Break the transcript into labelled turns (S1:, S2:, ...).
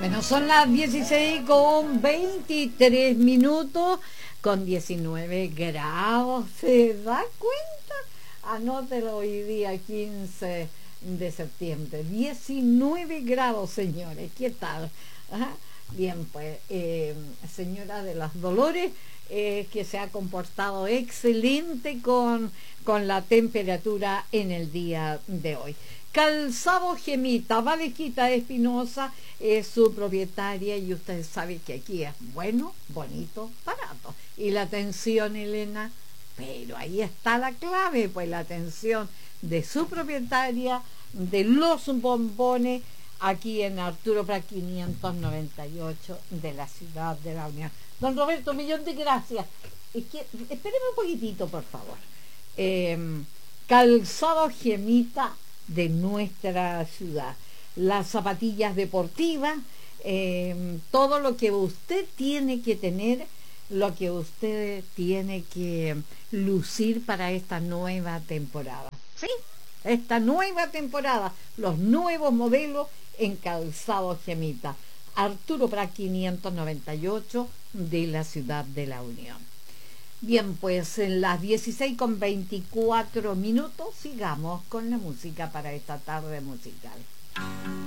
S1: Bueno, son las 16:23, con 19 grados. ¿Se da cuenta? Anótelo hoy día, 15 de septiembre. 19 grados, señores. ¿Qué tal? Ajá. Bien, pues, señora de las Dolores, que se ha comportado excelente con la temperatura en el día de hoy. Calzado Gemita, Valesquita Espinosa es su propietaria y usted sabe que aquí es bueno, bonito, barato. Y la atención, Elena, pero ahí está la clave, pues la atención de su propietaria, de los bombones, aquí en Arturo Prat 598 de la ciudad de la Unión. Don Roberto, un millón de gracias. Espéreme un poquitito, por favor. Calzado Gemita de nuestra ciudad, las zapatillas deportivas, todo lo que usted tiene que tener, lo que usted tiene que lucir para esta nueva temporada, ¿sí? Esta nueva temporada, los nuevos modelos en Calzado Gemita, Arturo Prat 598 de la ciudad de la Unión. Bien, pues en las 16:24, sigamos con la música para esta tarde musical.